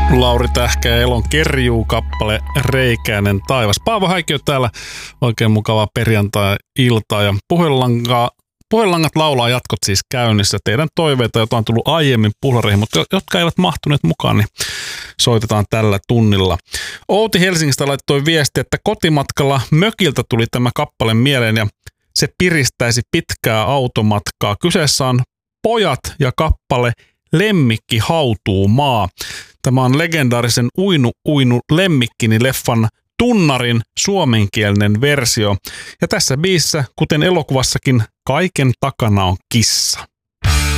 Lauri Tähkä ja Elon Kerjuu-kappale Reikäinen taivas. Paavo Häikkiö täällä. Oikein mukavaa perjantai-iltaa ja puhelangat laulaa jatkot siis käynnissä. Teidän toiveita, joita on tullut aiemmin puhlareihin, mutta jotka eivät mahtuneet mukaan, niin soitetaan tällä tunnilla. Outi Helsingistä laittoi viesti, että kotimatkalla mökiltä tuli tämä kappale mieleen ja se piristäisi pitkää automatkaa. Kyseessä on Pojat ja kappale Lemmikki hautuu maa. Tämä on legendaarisen Uinu lemmikkini leffan Tunnarin suomenkielinen versio. Ja tässä biisissä, kuten elokuvassakin, kaiken takana on kissa.